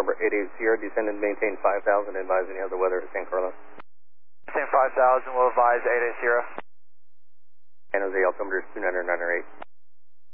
number 880, descend and maintain 5,000, advise any other weather at San Carlos. Maintain 5,000, we'll advise 880. San Jose altimeter is 2998.